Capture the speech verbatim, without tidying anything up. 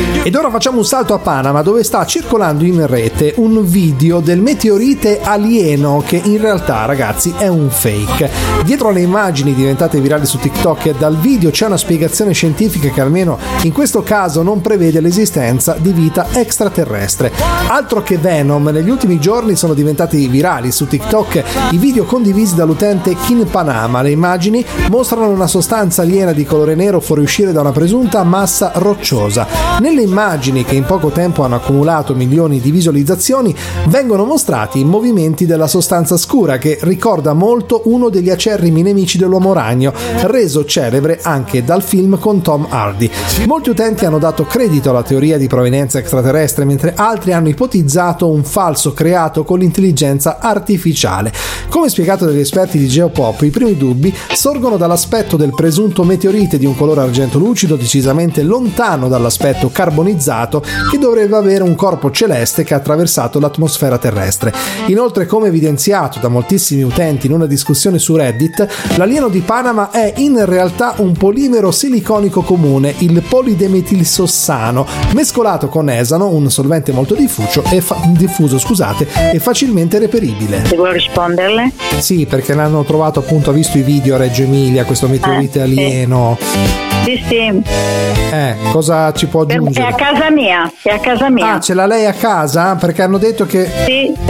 Ed ora facciamo un salto a Panama, dove sta circolando in rete un video del meteorite alieno che in realtà, ragazzi, è un fake. Dietro alle immagini diventate virali su TikTok e dal video c'è una spiegazione scientifica che almeno in questo caso non prevede l'esistenza di vita extraterrestre. Altro che Venom, negli ultimi giorni sono diventati virali su TikTok i video condivisi dall'utente Kin Panama. Le immagini mostrano una sostanza aliena di colore nero fuoriuscire da una presunta massa rocciosa. Nelle immagini, che in poco tempo hanno accumulato milioni di visualizzazioni, vengono mostrati i movimenti della sostanza scura, che ricorda molto uno degli acerrimi nemici dell'uomo ragno, reso celebre anche dal film con Tom Hardy. Molti utenti hanno dato credito alla teoria di provenienza extraterrestre, mentre altri hanno ipotizzato un falso creato con l'intelligenza artificiale. Come spiegato dagli esperti di Geopop, i primi dubbi sorgono dall'aspetto del presunto meteorite di un colore argento lucido decisamente lontano dall'aspetto carbonizzato che dovrebbe avere un corpo celeste che ha attraversato l'atmosfera terrestre. Inoltre, come evidenziato da moltissimi utenti in una discussione su Reddit, l'alieno di Panama è in realtà un polimero siliconico comune, il polidemetilsossano, mescolato con esano, un solvente molto diffuso e, fa- diffuso, scusate, e facilmente reperibile. Devo risponderle? Sì, perché l'hanno trovato, appunto, ha visto i video a Reggio Emilia, questo meteorite eh, alieno. Sì, sì. Eh, cosa ci può aggiungere? È a casa mia, è a casa mia. Ah, ce l'ha lei a casa? Perché hanno detto che... Sì,